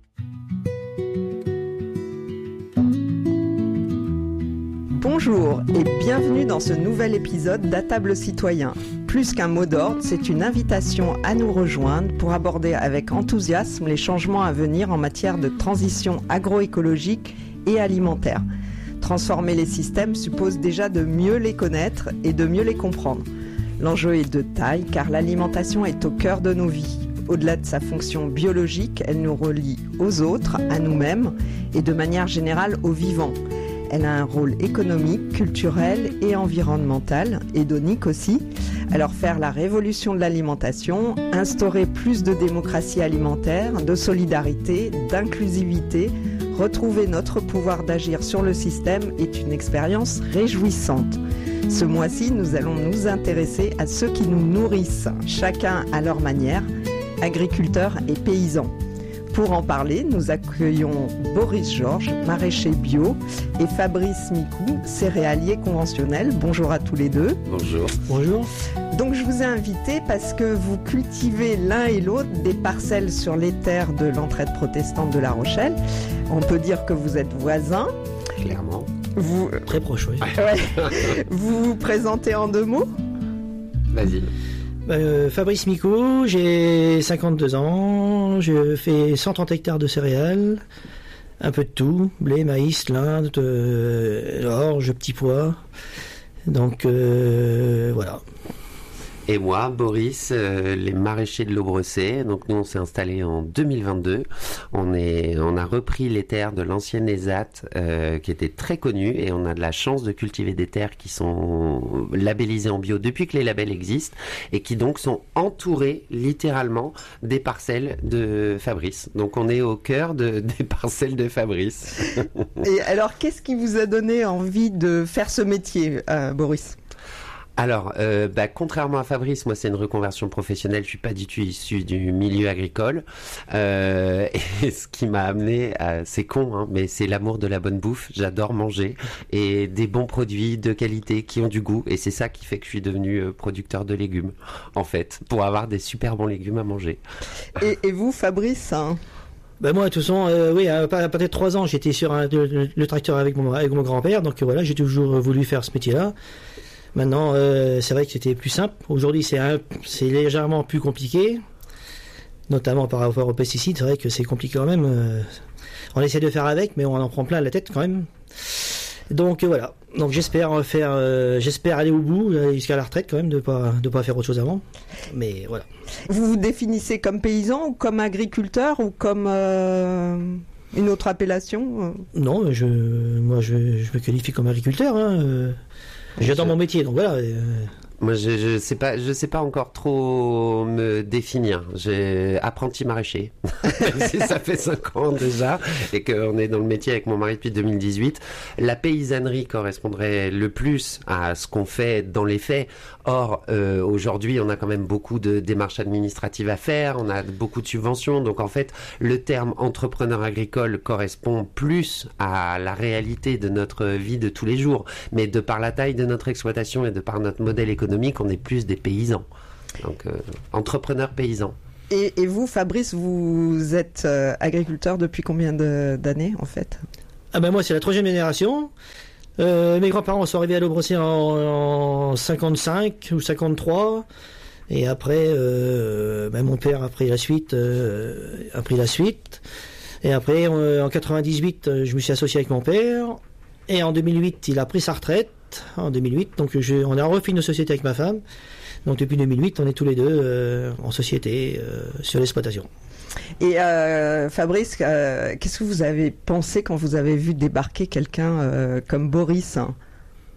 Bonjour et bienvenue dans ce nouvel épisode d'À table citoyen. Plus qu'un mot d'ordre, c'est une invitation à nous rejoindre pour aborder avec enthousiasme les changements à venir en matière de transition agroécologique et alimentaire. Transformer les systèmes suppose déjà de mieux les connaître et de mieux les comprendre. L'enjeu est de taille car l'alimentation est au cœur de nos vies. Au-delà de sa fonction biologique, elle nous relie aux autres, à nous-mêmes et de manière générale aux vivants. Elle a un rôle économique, culturel et environnemental, hédonique aussi. Alors faire la révolution de l'alimentation, instaurer plus de démocratie alimentaire, de solidarité, d'inclusivité, retrouver notre pouvoir d'agir sur le système est une expérience réjouissante. Ce mois-ci, nous allons nous intéresser à ceux qui nous nourrissent, chacun à leur manière, agriculteurs et paysans. Pour en parler, nous accueillons Boris Georges, maraîcher bio, et Fabrice Micou, céréalier conventionnel. Bonjour à tous les deux. Bonjour. Bonjour. Donc je vous ai invité parce que vous cultivez l'un et l'autre des parcelles sur les terres de l'entraide protestante de La Rochelle. On peut dire que vous êtes voisins. Clairement. Très proche, oui. Ouais. Vous vous présentez en 2 mots ? Vas-y. Fabrice Micou, j'ai 52 ans, je fais 130 hectares de céréales, un peu de tout, blé, maïs, lin, orge, petits pois, donc voilà. Et moi, Boris, les maraîchers de l'Aubressé. Donc nous, on s'est installé en 2022. On a repris les terres de l'ancienne ESAT qui étaient très connues et on a de la chance de cultiver des terres qui sont labellisées en bio depuis que les labels existent et qui donc sont entourées littéralement des parcelles de Fabrice. Donc on est au cœur des parcelles de Fabrice. Et alors, qu'est-ce qui vous a donné envie de faire ce métier, Boris ? Alors, contrairement à Fabrice, moi c'est une reconversion professionnelle, je suis pas du tout issu du milieu agricole. Et ce qui m'a amené, c'est con, hein, mais c'est l'amour de la bonne bouffe. J'adore manger et des bons produits de qualité qui ont du goût. Et c'est ça qui fait que je suis devenu producteur de légumes, en fait, pour avoir des super bons légumes à manger. Et vous, Fabrice, hein ? Moi, de toute façon, oui, à partir de 3 ans, j'étais sur le tracteur avec mon grand-père, donc voilà, j'ai toujours voulu faire ce métier-là. Maintenant, c'est vrai que c'était plus simple. Aujourd'hui, c'est légèrement plus compliqué, notamment par rapport aux pesticides. C'est vrai que c'est compliqué quand même. On essaie de faire avec, mais on en prend plein la tête quand même. Donc voilà. Donc j'espère aller au bout, jusqu'à la retraite quand même, de pas faire autre chose avant. Mais voilà. Vous vous définissez comme paysan ou comme agriculteur ou comme une autre appellation ? Non, moi je me qualifie comme agriculteur. Hein. J'adore mon métier, donc voilà. Moi, je sais pas encore trop me définir. J'ai apprenti maraîcher. Ça fait 5 ans déjà et qu'on est dans le métier avec mon mari depuis 2018. La paysannerie correspondrait le plus à ce qu'on fait dans les faits. Or, aujourd'hui, on a quand même beaucoup de démarches administratives à faire. On a beaucoup de subventions. Donc, en fait, le terme entrepreneur agricole correspond plus à la réalité de notre vie de tous les jours. Mais de par la taille de notre exploitation et de par notre modèle économique, on est plus des paysans. Donc, entrepreneurs paysans. Et vous, Fabrice, vous êtes agriculteur depuis combien d'années, en fait ? Moi, c'est la 3e génération. Mes grands-parents sont arrivés à l'Aubressé en 55 ou 53. Et après, mon père a pris la suite. Et après, en 98, je me suis associé avec mon père. Et en 2008, il a pris sa retraite. En 2008, donc on a refait une société avec ma femme. Donc depuis 2008, on est tous les deux en société sur l'exploitation. Et Fabrice, qu'est-ce que vous avez pensé quand vous avez vu débarquer quelqu'un comme Boris ?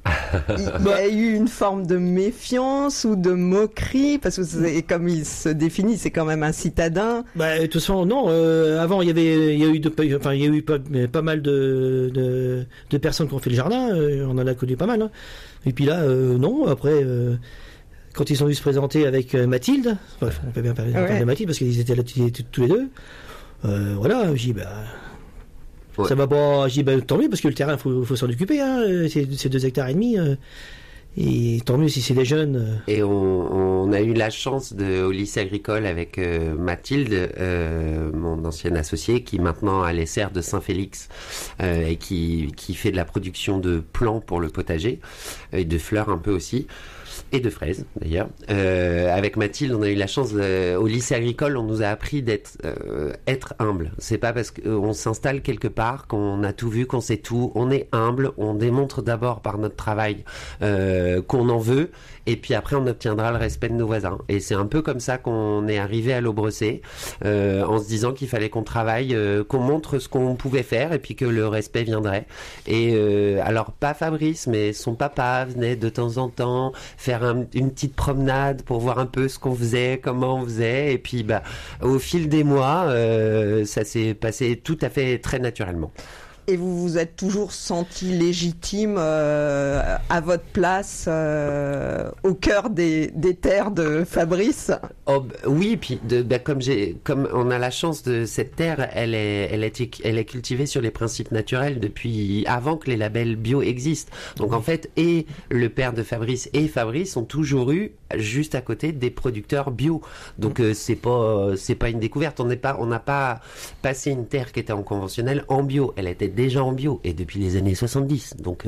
Il y a eu une forme de méfiance ou de moquerie, parce que comme il se définit, c'est quand même un citadin. De toute façon, non. Avant, il y a eu pas mal de personnes qui ont fait le jardin. On en a connu pas mal. Hein. Et puis là, non. Après, quand ils sont venus se présenter avec Mathilde, bref, on peut bien parler de Mathilde parce qu'ils étaient là tous les deux. Voilà, j'ai dit ça va pas. J'ai dit tant mieux parce que le terrain, faut s'en occuper. Hein. C'est 2,5 hectares. Et tant mieux si c'est des jeunes. Et on a eu la chance au lycée agricole avec Mathilde, mon ancienne associée, qui maintenant a les serres de Saint-Félix et qui fait de la production de plants pour le potager et de fleurs un peu aussi. Et de fraises d'ailleurs. Avec Mathilde, on a eu la chance au lycée agricole, on nous a appris être humble. C'est pas parce qu'on s'installe quelque part qu'on a tout vu, qu'on sait tout. On est humble, on démontre d'abord par notre travail qu'on en veut, et puis après on obtiendra le respect de nos voisins. Et c'est un peu comme ça qu'on est arrivé à l'Aubressé, en se disant qu'il fallait qu'on travaille, qu'on montre ce qu'on pouvait faire, et puis que le respect viendrait. Et alors pas Fabrice, mais son papa venait de temps en temps faire une petite promenade pour voir un peu ce qu'on faisait, comment on faisait, et puis au fil des mois, ça s'est passé tout à fait très naturellement. Et vous vous êtes toujours senti légitime à votre place au cœur des terres de Fabrice? Oui, puis comme on a la chance de cette terre, elle est cultivée sur les principes naturels depuis avant que les labels bio existent. Donc en fait, et le père de Fabrice et Fabrice ont toujours eu juste à côté des producteurs bio. Donc c'est pas une découverte. On n'a pas passé une terre qui était en conventionnel en bio. Elle était déjà en bio et depuis les années 70. Donc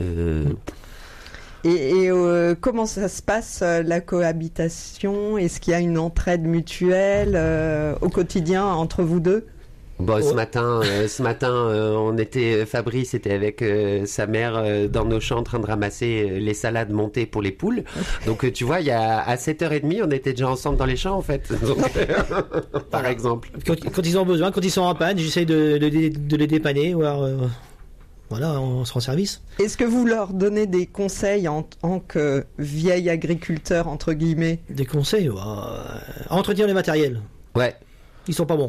Et comment ça se passe, la cohabitation? Est-ce qu'il y a une entraide mutuelle au quotidien entre vous deux? Ce matin, Fabrice était avec sa mère dans nos champs en train de ramasser les salades montées pour les poules. Donc tu vois, à 7h30, on était déjà ensemble dans les champs en fait. Donc, par exemple. Quand ils ont besoin, quand ils sont en panne, j'essaie de les dépanner, voir. Voilà, on se rend service. Est-ce que vous leur donnez des conseils en tant que vieil agriculteur, entre guillemets? Des conseils? Entretenir les matériels. Ouais. Ils sont pas bons.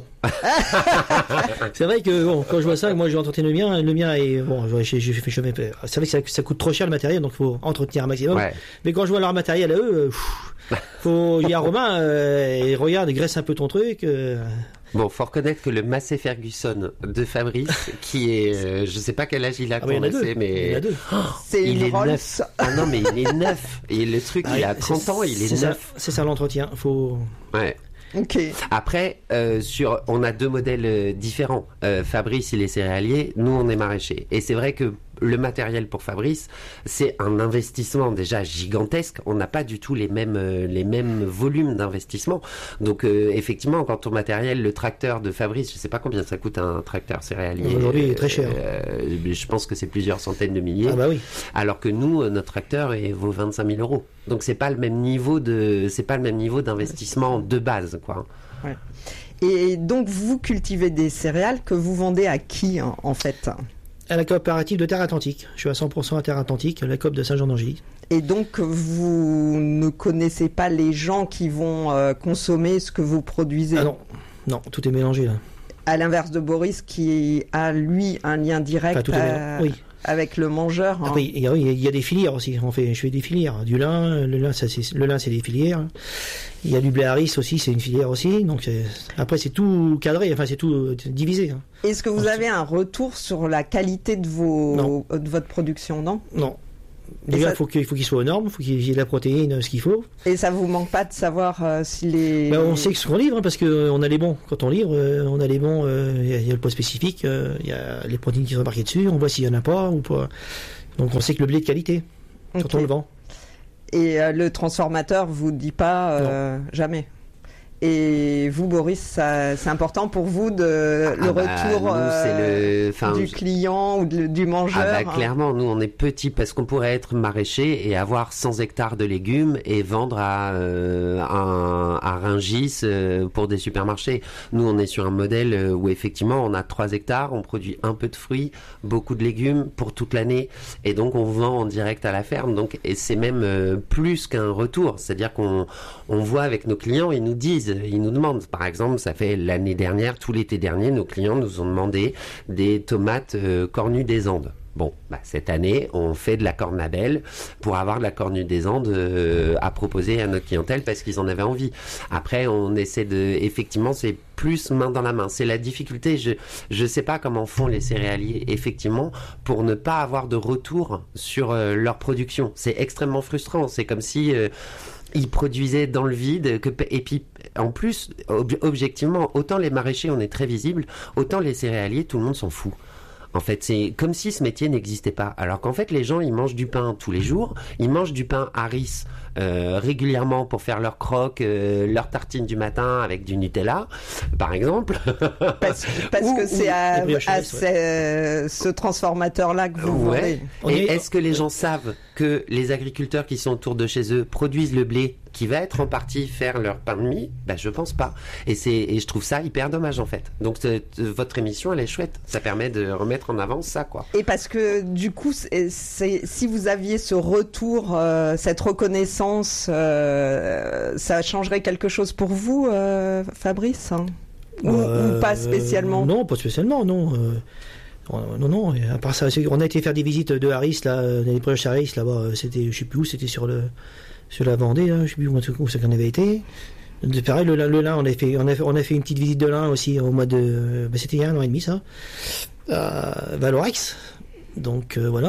C'est vrai que quand je vois ça, moi j'ai entretenu le mien est j'ai fait chemin. C'est vrai que ça coûte trop cher le matériel, donc il faut entretenir un maximum. Ouais. Mais quand je vois leur matériel à eux, il y a Romain, il regarde, il graisse un peu ton truc. Bon, faut reconnaître que le Massey Ferguson de Fabrice, qui est, je sais pas quel âge il a quand Massey, mais il y en a deux. Il est neuf. Ah non, mais il est neuf. Et le truc, il a 30 ans, il est neuf. C'est ça l'entretien. Ouais. Okay. Après, on a deux modèles différents. Fabrice, il est céréalier, nous, on est maraîchers. Et c'est vrai que le matériel pour Fabrice, c'est un investissement déjà gigantesque. On n'a pas du tout les mêmes volumes d'investissement. Donc, effectivement, quant au matériel, le tracteur de Fabrice, je ne sais pas combien ça coûte un tracteur céréalier. Aujourd'hui, il est très cher. Je pense que c'est plusieurs centaines de milliers. Ah bah oui. Alors que nous, notre tracteur vaut 25 000 euros. Donc, c'est pas le même niveau d'investissement de base, quoi. Ouais. Et donc, vous cultivez des céréales que vous vendez à qui, en fait? À la coopérative de Terre Atlantique. Je suis à 100% à Terre Atlantique, la coop de Saint-Jean-d'Angély. Et donc, vous ne connaissez pas les gens qui vont consommer ce que vous produisez? Ah non, tout est mélangé là. À l'inverse de Boris, qui a, lui, un lien direct avec le mangeur. Après, il y a des filières aussi. Je fais des filières. Du lin, le lin, c'est des filières. Il y a du blé à riz aussi, c'est une filière aussi. Donc après, c'est tout cadré, c'est tout divisé. Hein. Est-ce que vous avez un retour sur la qualité de votre production, non? Non. Déjà, il faut qu'il soit aux normes, il faut qu'il y ait de la protéine, ce qu'il faut. Et ça vous manque pas de savoir si les... on sait ce qu'on livre, parce qu'on a les bons. Quand on livre, on a les bons, il y a le poids spécifique, il y a les protéines qui sont marquées dessus, on voit s'il y en a pas ou pas. Donc on sait que le blé est de qualité quand on le vend. Et le transformateur vous dit pas jamais? Et vous, Boris, c'est important pour vous le retour du client ou du mangeur? Clairement, nous on est petits parce qu'on pourrait être maraîcher et avoir 100 hectares de légumes et vendre à Rungis pour des supermarchés. Nous on est sur un modèle où effectivement on a 3 hectares, on produit un peu de fruits, beaucoup de légumes pour toute l'année et donc on vend en direct à la ferme. Donc, et c'est même plus qu'un retour, c'est-à-dire qu'on voit avec nos clients, ils nous demandent, par exemple, ça fait l'année dernière, tout l'été dernier, nos clients nous ont demandé des tomates cornues des Andes. Bon, cette année, on fait de la cornabelle pour avoir de la cornue des Andes à proposer à notre clientèle parce qu'ils en avaient envie. Après, on essaie effectivement, c'est plus main dans la main. C'est la difficulté. Je sais pas comment font les céréaliers, effectivement, pour ne pas avoir de retour sur leur production. C'est extrêmement frustrant. C'est comme si ils produisaient dans le vide. Et puis, en plus, objectivement, autant les maraîchers, on est très visibles, autant les céréaliers, tout le monde s'en fout. En fait, c'est comme si ce métier n'existait pas. Alors qu'en fait, les gens, ils mangent du pain tous les jours. Ils mangent du pain Harris régulièrement pour faire leurs croques, leurs tartines du matin avec du Nutella, par exemple. Parce que c'est à ce transformateur-là que vous vendez. Et est-ce que les gens savent que les agriculteurs qui sont autour de chez eux produisent le blé qui va être en partie faire leur pain de mie? Je pense pas. Et je trouve ça hyper dommage en fait. Donc votre émission, elle est chouette. Ça permet de remettre en avant ça, quoi. Et parce que du coup, si vous aviez ce retour, cette reconnaissance, ça changerait quelque chose pour vous, Fabrice, ou pas spécialement? Non, pas spécialement, non. Non. Et à part ça, on a été faire des visites de Harris, là, des proches Harris, là-bas. C'était, je sais plus où, c'était sur la Vendée, là, je sais plus où ça qu'on avait été. Pareil, le lin, on a fait une petite visite de lin aussi au mois de, c'était il y a 1 an et demi, ça, à Valorex. Donc voilà,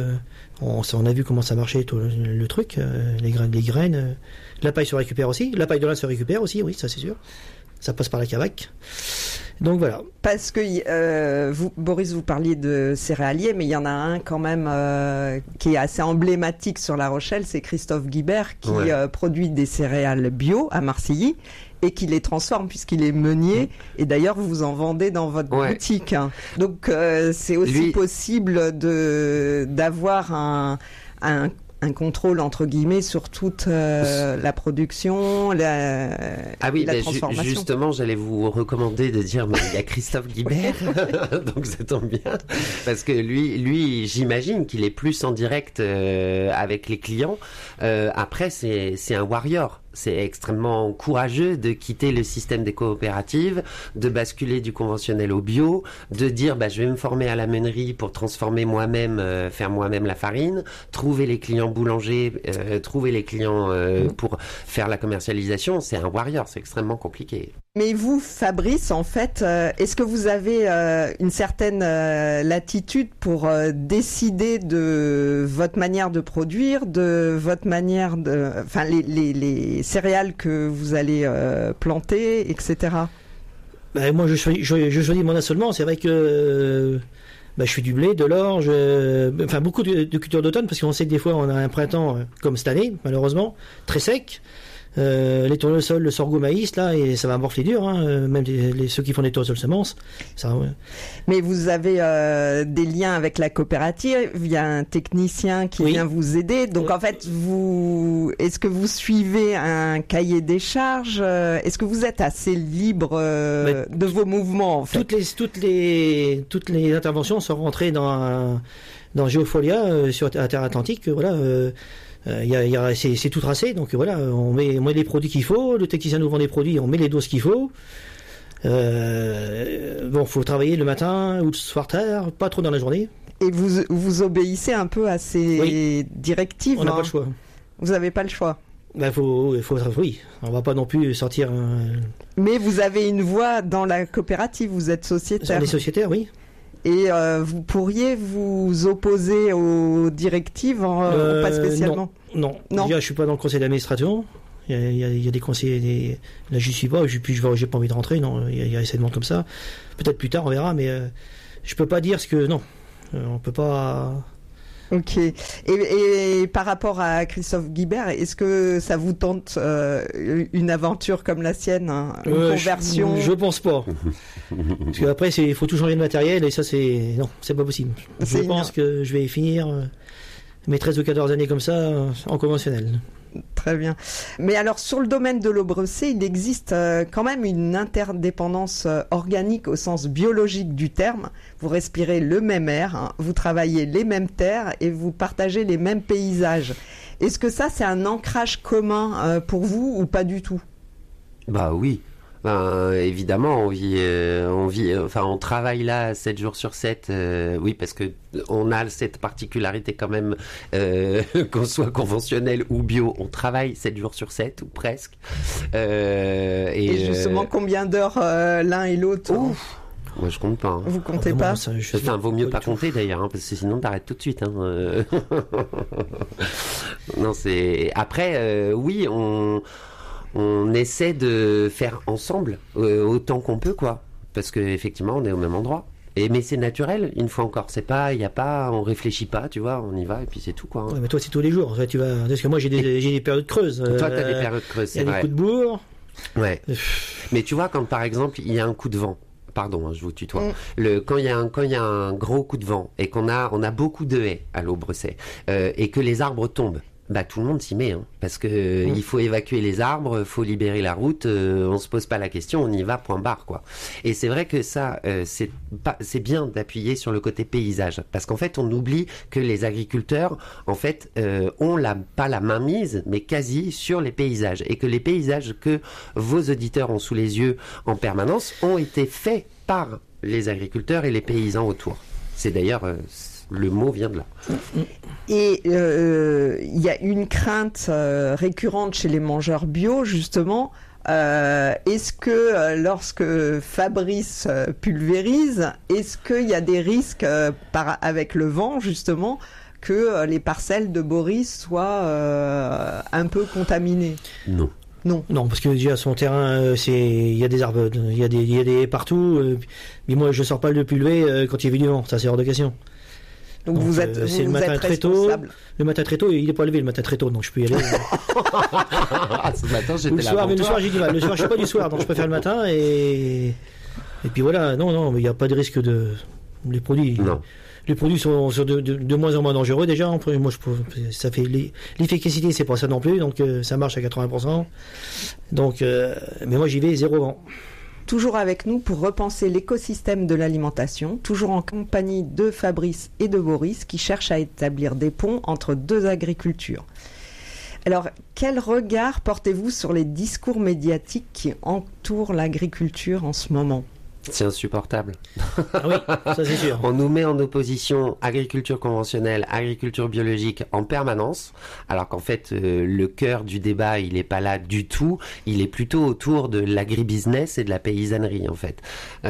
on a vu comment ça marchait tout le truc, les graines, la paille se récupère aussi, la paille de lin se récupère aussi, oui, ça c'est sûr. Ça passe par la cavaque. Donc voilà. Parce que vous, Boris, vous parliez de céréaliers, mais il y en a un quand même qui est assez emblématique sur La Rochelle, c'est Christophe Guibert qui produit des céréales bio à Marcilly et qui les transforme puisqu'il est meunier. Et d'ailleurs, vous en vendez dans votre boutique. Hein. Donc c'est aussi possible d'avoir un contrôle entre guillemets sur toute la production, la transformation. Justement, j'allais vous recommander de dire il y a Christophe Guibert, donc ça tombe bien, parce que lui, j'imagine qu'il est plus en direct avec les clients. Après, c'est un warrior. C'est extrêmement courageux de quitter le système des coopératives, de basculer du conventionnel au bio, de dire je vais me former à la meunerie pour transformer moi-même, faire moi-même la farine, trouver les clients boulangers, trouver les clients pour faire la commercialisation. C'est un warrior, c'est extrêmement compliqué. Mais vous, Fabrice, en fait, est-ce que vous avez une certaine latitude pour décider de votre manière de produire, de votre manière de, enfin les céréales que vous allez planter, etc. Moi, je choisis mon assolement. C'est vrai que je fais du blé, de l'orge, beaucoup de cultures d'automne, parce qu'on sait que des fois on a un printemps comme cette année, malheureusement, très sec. Les tournesols, le sorgho maïs, là, et ça va morfler dur, hein, même ceux qui font des tournesols semences. Ça, ouais. Mais vous avez des liens avec la coopérative, il y a un technicien qui vient vous aider. Donc en fait, est-ce que vous suivez un cahier des charges? Est-ce que vous êtes assez libre de vos mouvements, en fait? Toutes les interventions sont rentrées dans Géofolia à Terre Atlantique, voilà. C'est tout tracé, donc voilà, on met les produits qu'il faut, le technicien nous vend des produits, on met les doses qu'il faut. Faut travailler le matin ou le soir tard, pas trop dans la journée. Et vous obéissez un peu à ces directives? On n'a pas le choix. Vous n'avez pas le choix? Oui, on va pas non plus sortir. Mais vous avez une voix dans la coopérative, vous êtes sociétaire. On est sociétaire, oui. Et vous pourriez vous opposer aux directives, pas spécialement? Non. Déjà, je suis pas dans le conseil d'administration. Il y a des conseillers. Là, j'y suis pas. J'ai pas envie de rentrer. Non, il y a assez de monde comme ça. Peut-être plus tard, on verra. Mais je peux pas dire ce que. Non, on peut pas. Ok. Et par rapport à Christophe Guibert, est-ce que ça vous tente une aventure comme la sienne, hein, une conversion? Je pense pas. Parce qu'après, il faut tout changer de matériel et ça, non, c'est pas possible. Je pense que je vais finir mes 13 ou 14 années comme ça en conventionnel. Très bien. Mais alors, sur le domaine de l'eau brossée, il existe quand même une interdépendance organique au sens biologique du terme. Vous respirez le même air, hein, vous travaillez les mêmes terres et vous partagez les mêmes paysages. Est-ce que ça, c'est un ancrage commun pour vous ou pas du tout? Bah oui. Évidemment, on travaille là 7 jours sur 7, oui, parce que on a cette particularité quand même, qu'on soit conventionnel ou bio, on travaille 7 jours sur 7 ou presque. Et justement, combien d'heures l'un et l'autre? Ouf. Moi, je compte pas. Hein. Vous comptez pas? Vaut mieux pas compter d'ailleurs, hein, parce que sinon t'arrêtes tout de suite. Hein. Non, c'est. Après, oui, on essaie de faire ensemble autant qu'on peut, quoi, parce que effectivement on est au même endroit. Mais c'est naturel, une fois encore, on réfléchit pas, tu vois, on y va et puis c'est tout, quoi. Hein. Ouais, mais toi c'est tous les jours, tu vas, parce que moi j'ai des périodes creuses. Toi t'as des périodes creuses, c'est vrai. Il y a des coups de bourre. Ouais. Mais tu vois, quand par exemple il y a un coup de vent. Pardon, hein, je vous tutoie. Quand il y a un gros coup de vent et qu'on a beaucoup de haies à l'Aubressais et que les arbres tombent. Bah tout le monde s'y met, hein, parce que il faut évacuer les arbres, faut libérer la route, on se pose pas la question, on y va, point barre, quoi. Et c'est vrai que ça, c'est bien d'appuyer sur le côté paysage, parce qu'en fait on oublie que les agriculteurs, en fait, ont pas la main mise, mais quasi sur les paysages, et que les paysages que vos auditeurs ont sous les yeux en permanence ont été faits par les agriculteurs et les paysans autour. C'est d'ailleurs le mot vient de là. Et il y a une crainte récurrente chez les mangeurs bio, justement. Est-ce que lorsque Fabrice pulvérise, est-ce qu'il y a des risques avec le vent, justement, que les parcelles de Boris soient un peu contaminées? Non. Non, parce que déjà son terrain, il y a des arbres, il y a des haies partout. Mais moi, je sors pas le pulvé quand il y a du vent, ça c'est hors de question. Donc vous êtes le matin très tôt. Le matin très tôt, il est pas levé le matin très tôt, donc je peux y aller. Ce matin, j'étais là. Mais le soir, j'ai du mal. Le soir, je suis pas du soir, donc je préfère le matin et puis voilà. Non, mais il n'y a pas de risque les produits. Non. Les produits sont de moins en moins dangereux déjà. Moi, ça fait l'efficacité, c'est pas ça non plus, donc ça marche à 80%. Donc, mais moi, j'y vais 0 vent. Toujours avec nous pour repenser l'écosystème de l'alimentation, toujours en compagnie de Fabrice et de Boris qui cherchent à établir des ponts entre deux agricultures. Alors, quel regard portez-vous sur les discours médiatiques qui entourent l'agriculture en ce moment ? C'est insupportable. Ah oui, ça c'est sûr. On nous met en opposition agriculture conventionnelle, agriculture biologique en permanence, alors qu'en fait le cœur du débat il est pas là du tout, il est plutôt autour de l'agribusiness et de la paysannerie en fait.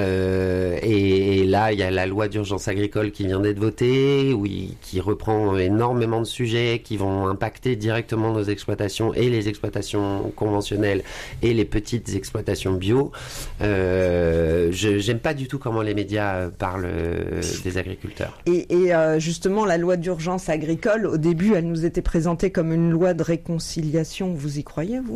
Et là il y a la loi d'urgence agricole qui vient d'être votée, qui reprend énormément de sujets qui vont impacter directement nos exploitations et les exploitations conventionnelles et les petites exploitations bio. J'aime pas du tout comment les médias parlent des agriculteurs. Et justement, la loi d'urgence agricole, au début, elle nous était présentée comme une loi de réconciliation. Vous y croyez, vous ?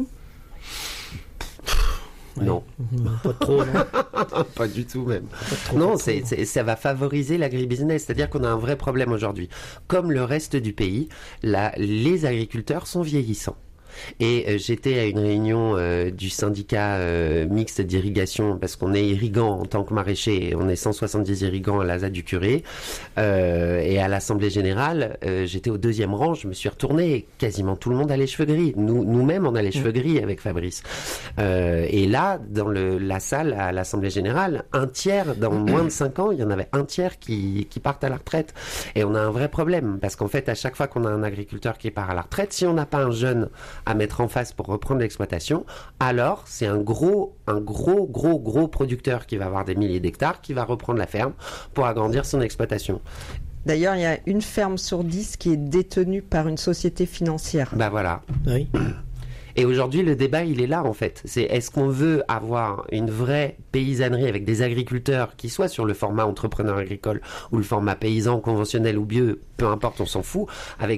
Non. Pas trop, non. Pas du tout même. Non, ça va favoriser l'agribusiness. C'est-à-dire qu'on a un vrai problème aujourd'hui. Comme le reste du pays, les agriculteurs sont vieillissants. Et j'étais à une réunion du syndicat mixte d'irrigation parce qu'on est irrigant en tant que maraîcher, on est 170 irrigants à la ZAD du Curé et à l'Assemblée Générale j'étais au deuxième rang, je me suis retourné et quasiment tout le monde a les cheveux gris, nous-mêmes on a les cheveux gris avec Fabrice et là dans la salle à l'Assemblée Générale, un tiers dans moins de 5 ans, il y en avait un tiers qui partent à la retraite et on a un vrai problème parce qu'en fait à chaque fois qu'on a un agriculteur qui part à la retraite, si on n'a pas un jeune à mettre en face pour reprendre l'exploitation, alors c'est un gros producteur qui va avoir des milliers d'hectares qui va reprendre la ferme pour agrandir son exploitation. D'ailleurs, il y a une ferme sur 10 qui est détenue par une société financière. Bah voilà. Oui. Et aujourd'hui, le débat, il est là, en fait. C'est est-ce qu'on veut avoir une vraie paysannerie avec des agriculteurs qui soient sur le format entrepreneur agricole ou le format paysan conventionnel ou bio, peu importe, on s'en fout, avec